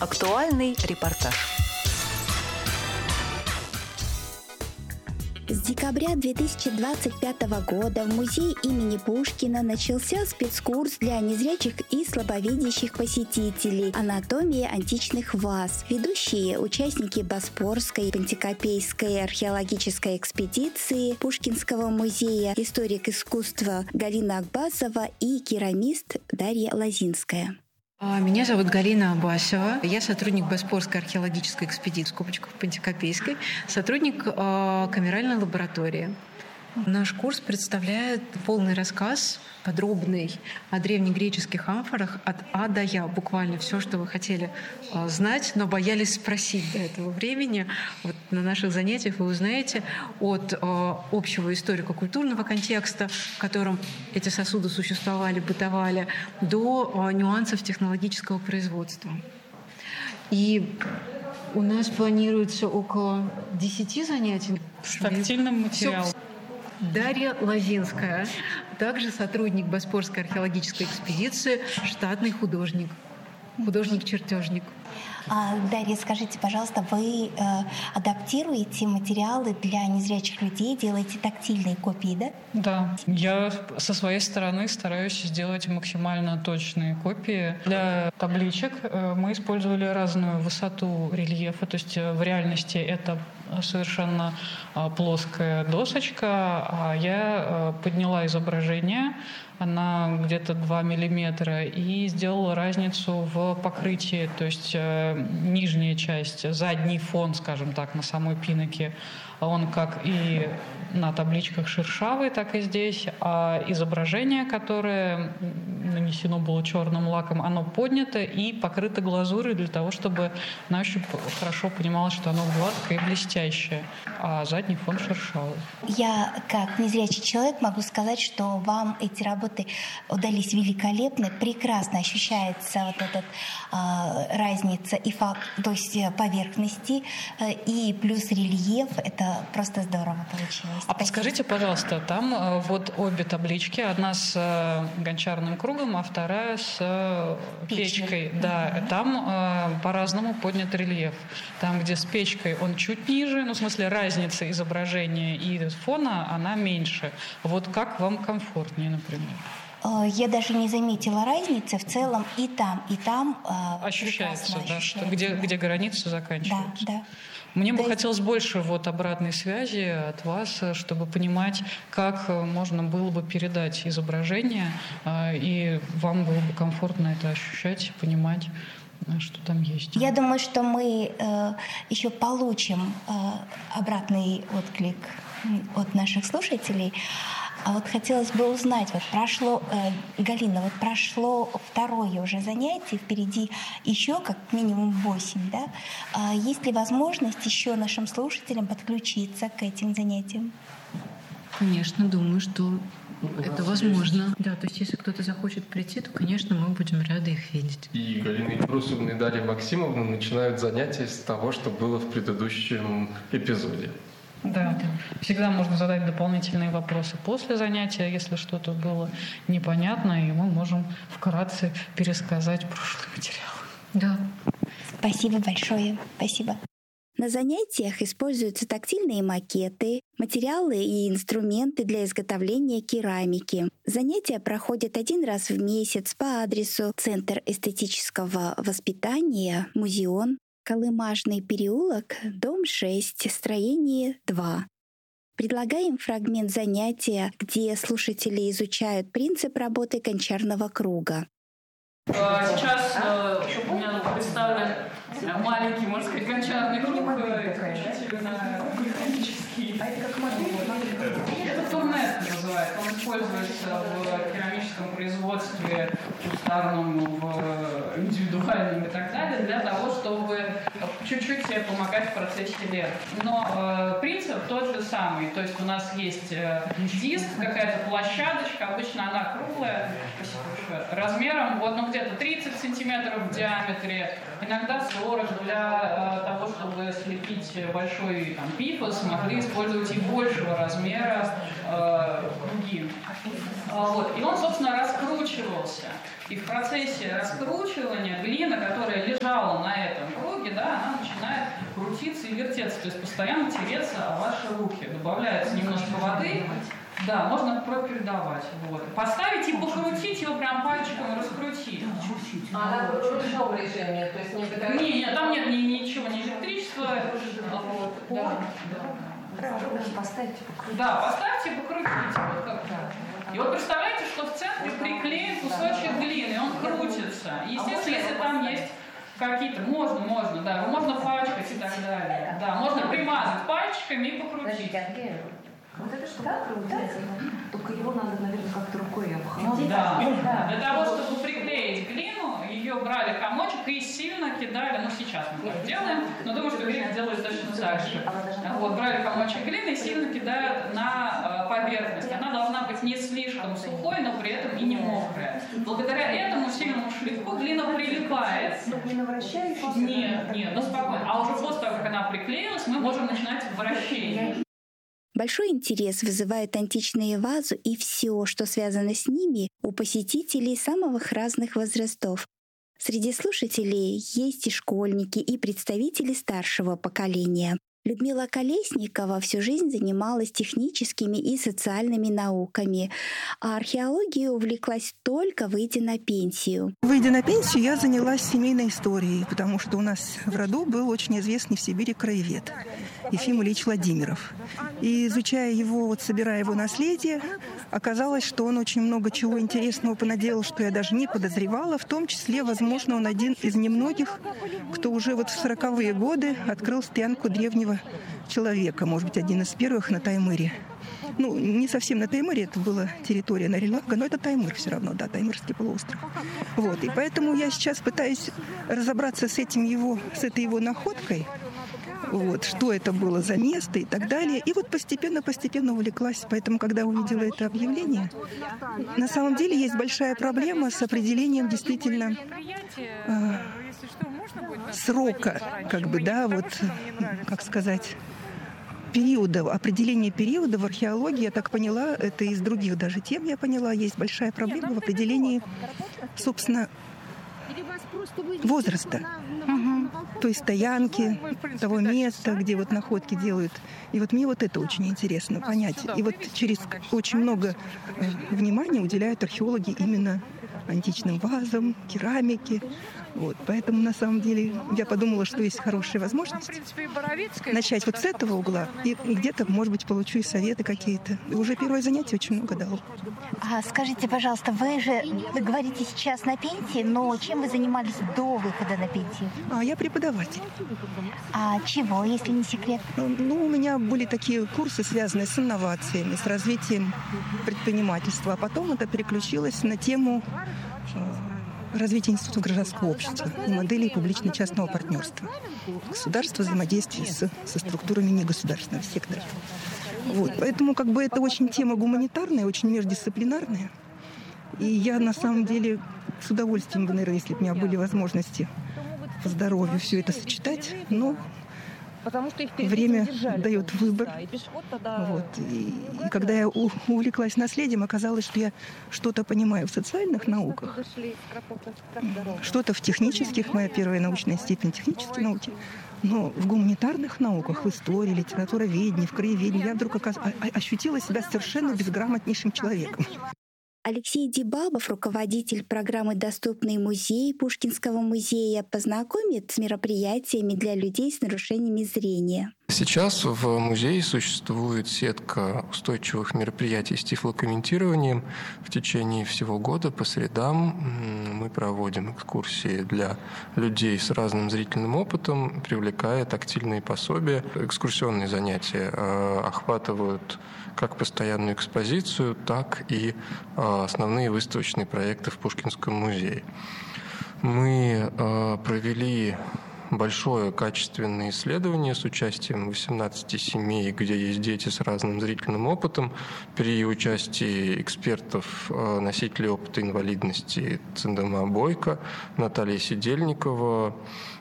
Актуальный репортаж. С декабря 2025 года в музее имени Пушкина начался спецкурс для незрячих и слабовидящих посетителей «Анатомия античных ваз». Ведущие участники Боспорской пантикопейской археологической экспедиции Пушкинского музея, историк искусства Галина Акбасова и керамист Дарья Лозинская. Меня зовут Галина Абасова. Я сотрудник Боспорской археологической экспедиции, в скобочках пантикопейской, сотрудник камеральной лаборатории. Наш курс представляет полный рассказ, подробный, о древнегреческих амфорах от А до Я. Буквально все, что вы хотели знать, но боялись спросить до этого времени. Вот на наших занятиях вы узнаете от общего историко-культурного контекста, в котором эти сосуды существовали, бытовали, до нюансов технологического производства. И у нас планируется около 10 занятий. С тактильным материалом. Дарья Лозинская, также сотрудник Боспорской археологической экспедиции, штатный художник, художник-чертежник. Дарья, скажите, пожалуйста, вы адаптируете материалы для незрячих людей, делаете тактильные копии, да? Да, я со своей стороны стараюсь сделать максимально точные копии. Для табличек мы использовали разную высоту рельефа, то есть в реальности это совершенно плоская досочка, а я подняла изображение, она где-то 2 миллиметра, и сделала разницу в покрытии, то есть нижняя часть, задний фон, скажем так, на самой пиноке, он как и на табличках шершавый, так и здесь, а изображение, которое нанесено было черным лаком, оно поднято и покрыто глазурью для того, чтобы на ощупь хорошо понималось, что оно гладкое и блестящее, а задний фон шершавый. Я, как незрячий человек, могу сказать, что вам эти работы удались великолепно, прекрасно ощущается вот эта разница и то есть поверхности, и плюс рельеф. Это просто здорово получилось. А подскажите, пожалуйста, там вот обе таблички, одна с гончарным кругом, а вторая с печкой. Да, там по-разному поднят рельеф. Там, где с печкой он чуть ниже, ну, в смысле, разница изображения и фона, она меньше. Вот как вам комфортнее, например? Я даже не заметила разницы. В целом и там ощущается, да, что где граница заканчивается. Да. Мне бы хотелось больше вот обратной связи от вас, чтобы понимать, как можно было бы передать изображение, и вам было бы комфортно это ощущать, понимать, что там есть. Я думаю, что мы еще получим обратный отклик от наших слушателей. А вот хотелось бы узнать, Галина, прошло второе уже занятие, впереди еще как минимум 8, да? Есть ли возможность еще нашим слушателям подключиться к этим занятиям? Конечно, думаю, что это возможно. Да, то есть если кто-то захочет прийти, то, конечно, мы будем рады их видеть. И Галина Ильбрусовна и Дарья Максимовна начинают занятия с того, что было в предыдущем эпизоде. Да, всегда можно задать дополнительные вопросы после занятия, если что-то было непонятно, и мы можем вкратце пересказать прошлый материал. Да. Спасибо большое. Спасибо. На занятиях используются тактильные макеты, материалы и инструменты для изготовления керамики. Занятия проходят 1 раз в месяц по адресу Центр эстетического воспитания, Музеон, Колымажный переулок, дом 6, строение 2. Предлагаем фрагмент занятия, где слушатели изучают принцип работы гончарного круга. Сейчас у меня представлен маленький, можно сказать, гончарный круг, исключительно механический. Это турнет называется. Он используется в керамическом производстве, кустарном, в индивидуальном и так далее, для того, чтобы чуть-чуть себе помогать в процессе лет. Но принцип тот же самый. То есть у нас есть диск, какая-то площадочка, обычно она круглая, размером где-то 30 сантиметров в диаметре, иногда 40 для того, чтобы слепить большой пифос, могли использовать и большего размера круги. И он, собственно, раскручивался. И в процессе раскручивания глина, которая лежала на этом вертеться, то есть постоянно тереться о ваши руки. Добавляется немножко воды. Да, можно пропередавать. Вот. Поставить и покрутить его прям пальчиком и раскрутить. Она в ручном режиме, то есть не такая... Нет, там нет ничего, ни электричества. Вот, да. Поставьте, покрутите. Да, поставьте и покрутите. Вот как так. И вот представляете, что в центре приклеен кусочек глины, и он крутится. И, естественно, если там есть какие-то, можно, да, его можно пачкать и так далее. Да, можно примазать пальчиками и покрутить. Вот это что, да, крутится? Только его надо, наверное, как-то рукой обхватить. Да. Для того, чтобы приклеить глину, ее брали комочек и сильно кидали, сейчас мы так делаем, но думаю, что грек делает точно так же. Вот, брали комочек глины и сильно кидают на поверхность. Она должна быть не слишком сухой, но при этом и не мокрая. Благодаря этому сильному шлифку глина прилипает. Глина вращающаяся? Нет, спокойно. А уже после того, как она приклеилась, мы можем начинать вращение. Большой интерес вызывают античные вазы и все, что связано с ними, у посетителей самых разных возрастов. Среди слушателей есть и школьники, и представители старшего поколения. Людмила Колесникова всю жизнь занималась техническими и социальными науками, а археологией увлеклась только выйдя на пенсию. Выйдя на пенсию, я занялась семейной историей, потому что у нас в роду был очень известный в Сибири краевед Ефим Ильич Владимиров. И изучая его, собирая его наследие, оказалось, что он очень много чего интересного понаделал, что я даже не подозревала. В том числе, возможно, он один из немногих, кто уже в 40-е годы открыл стоянку древнего человека, может быть, один из первых на Таймыре. Не совсем на Таймыре, это была территория Норильлага, но это Таймыр все равно, да, Таймырский полуостров. Вот, и поэтому я сейчас пытаюсь разобраться с этой его находкой, что это было за место и так далее. И постепенно увлеклась. Поэтому, когда увидела это объявление, на самом деле есть большая проблема с определением действительно срока, периода, определение периода в археологии, я так поняла, это из других даже тем я поняла, есть большая проблема в определении, собственно, возраста. То есть стоянки, того места, где находки делают. И мне это очень интересно понять. И через очень много внимания уделяют археологи именно античным вазам, керамике. Поэтому, на самом деле, я подумала, что есть хорошая возможность начать с этого угла. И где-то, может быть, получу и советы какие-то. И уже первое занятие очень много дало. Скажите, пожалуйста, вы говорите сейчас на пенсии, но чем вы занимались до выхода на пенсию? Я преподаватель. А чего, если не секрет? У меня были такие курсы, связанные с инновациями, с развитием предпринимательства. А потом это переключилось на тему развития института гражданского общества и моделей публично-частного партнерства. Государство взаимодействие со структурами негосударственного сектора. Поэтому это очень тема гуманитарная, очень междисциплинарная. И я на самом деле с удовольствием, наверное, если бы у меня были возможности по здоровью все это сочетать, но время дает выбор. И когда я увлеклась наследием, оказалось, что я что-то понимаю в социальных науках, что-то в технических, моя первая научная степень технической науки, но в гуманитарных науках, в истории, литературоведении, в краеведении я вдруг ощутила себя совершенно безграмотнейшим человеком. Алексей Дебабов, руководитель программы «Доступный музей» Пушкинского музея, познакомит с мероприятиями для людей с нарушениями зрения. Сейчас в музее существует сетка устойчивых мероприятий с тифлокомментированием. В течение всего года по средам мы проводим экскурсии для людей с разным зрительным опытом, привлекая тактильные пособия. Экскурсионные занятия охватывают как постоянную экспозицию, так и основные выставочные проекты в Пушкинском музее. Мы провели большое качественное исследование с участием 18 семей, где есть дети с разным зрительным опытом, при участии экспертов, носителей опыта инвалидности Циндема Бойко, Наталья Сидельникова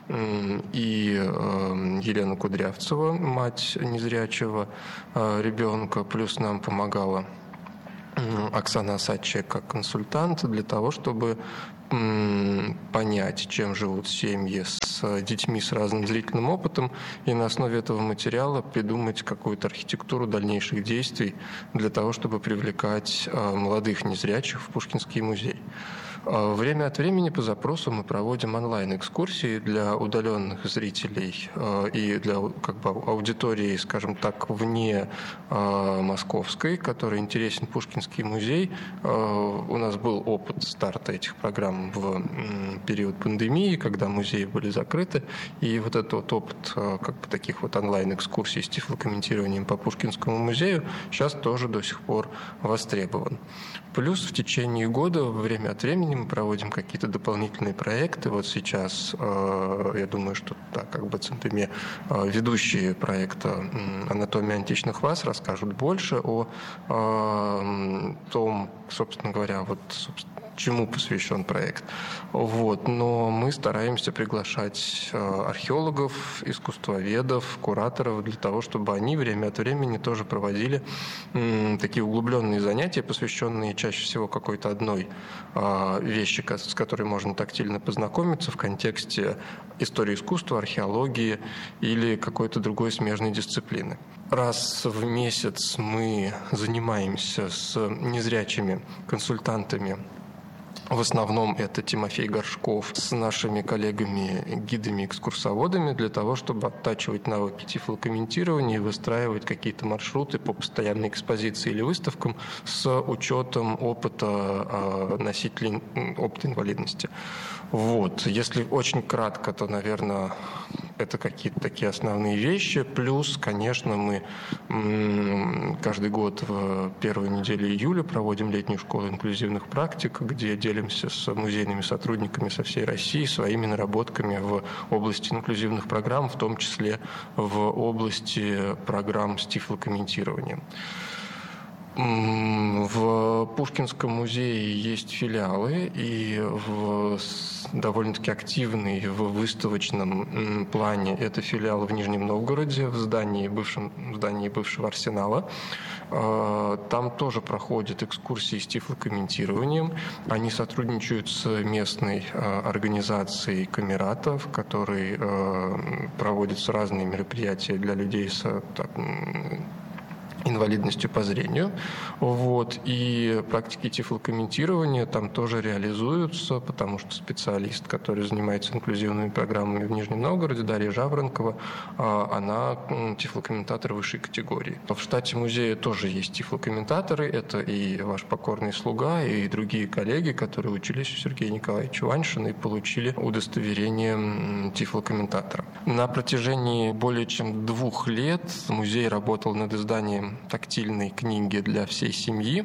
и Елена Кудрявцева, мать незрячего ребенка, плюс нам помогала Оксана Асадчая как консультант для того, чтобы понять, чем живут семьи с детьми с разным зрительным опытом, и на основе этого материала придумать какую-то архитектуру дальнейших действий для того, чтобы привлекать молодых незрячих в Пушкинский музей. Время от времени по запросу мы проводим онлайн-экскурсии для удаленных зрителей и для аудитории, скажем так, вне московской, которой интересен Пушкинский музей. У нас был опыт старта этих программ в период пандемии, когда музеи были закрыты, и вот этот опыт таких онлайн-экскурсий с тифлокомментированием по Пушкинскому музею сейчас тоже до сих пор востребован. Плюс в течение года время от времени мы проводим какие-то дополнительные проекты. Вот сейчас, я думаю, что Центыме, ведущие проекта «Анатомия античных ваз» расскажут больше о том, собственно говоря, чему посвящен проект. Но мы стараемся приглашать археологов, искусствоведов, кураторов для того, чтобы они время от времени тоже проводили такие углубленные занятия, посвященные чаще всего какой-то одной вещи, с которой можно тактильно познакомиться в контексте истории искусства, археологии или какой-то другой смежной дисциплины. Раз в месяц мы занимаемся с незрячими консультантами. В основном это Тимофей Горшков с нашими коллегами-гидами, экскурсоводами для того, чтобы оттачивать навыки тифлокомментирования и выстраивать какие-то маршруты по постоянной экспозиции или выставкам с учетом опыта носителей опыта инвалидности. Если очень кратко, то, наверное, это какие-то такие основные вещи. Плюс, конечно, мы каждый год в первую неделю июля проводим летнюю школу инклюзивных практик, где делимся с музейными сотрудниками со всей России своими наработками в области инклюзивных программ, в том числе в области программ с тифлокомментированием. В Пушкинском музее есть филиалы, и довольно-таки активный в выставочном плане это филиал в Нижнем Новгороде, в бывшем здании бывшего Арсенала. Там тоже проходят экскурсии с тифлокомментированием. Они сотрудничают с местной организацией Камерата, в которой проводятся разные мероприятия для людей с инвалидностью по зрению. И практики тифлокомментирования там тоже реализуются, потому что специалист, который занимается инклюзивными программами в Нижнем Новгороде, Дарья Жаворонкова, она тифлокомментатор высшей категории. В штате музея тоже есть тифлокомментаторы. Это и ваш покорный слуга, и другие коллеги, которые учились у Сергея Николаевича Ваньшина и получили удостоверение тифлокомментатора. На протяжении более чем 2 лет музей работал над изданием тактильной книги для всей семьи.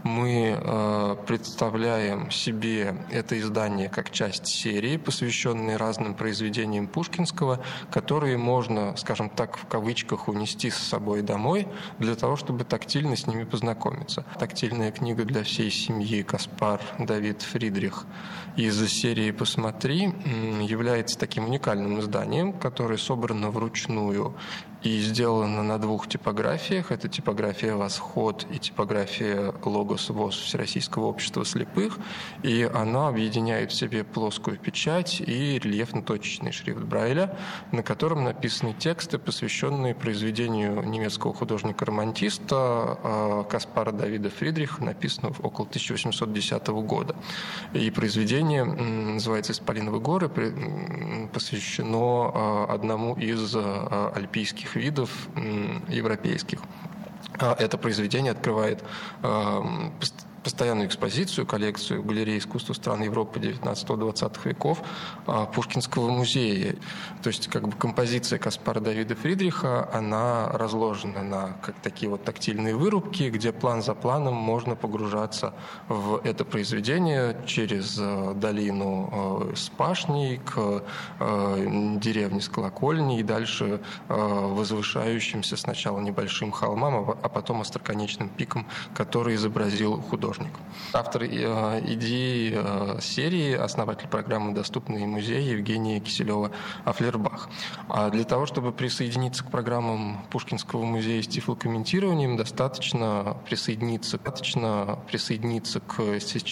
Мы представляем себе это издание как часть серии, посвященной разным произведениям Пушкинского, которые можно, скажем так, в кавычках унести с собой домой для того, чтобы тактильно с ними познакомиться. Тактильная книга для всей семьи «Каспар Давид Фридрих» из серии «Посмотри» является таким уникальным изданием, которое собрано вручную и сделано на 2 типографиях. Это типография «Восход» и типография «Логос ВОС» Всероссийского общества слепых. И она объединяет в себе плоскую печать и рельефно-точечный шрифт Брайля, на котором написаны тексты, посвященные произведению немецкого художника-романтиста Каспара Давида Фридриха, написанного около 1810 года. И произведение называется «Исполиновы горы», посвящено одному из альпийских видов европейских. Это произведение открывает постоянную экспозицию, коллекцию галереи искусства стран Европы 19-20 веков Пушкинского музея. То есть композиция Каспара Давида Фридриха, она разложена на такие тактильные вырубки, где план за планом можно погружаться в это произведение через долину с пашней к деревне с колокольней и дальше возвышающимся сначала небольшим холмам, а потом остроконечным пиком, который изобразил художник. Автор идеи серии, основатель программы «Доступные музеи» Евгения Киселева-Афлербах. А для того, чтобы присоединиться к программам Пушкинского музея с тифлокомментированием, достаточно присоединиться к